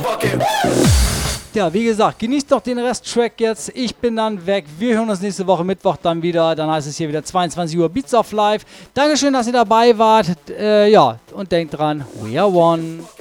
Ja, wie gesagt, genießt doch den Rest-Track jetzt. Ich bin dann weg. Wir hören uns nächste Woche Mittwoch dann wieder. Dann heißt es hier wieder 22 Uhr Beats of Live. Dankeschön, dass ihr dabei wart. Ja, und denkt dran, we are one.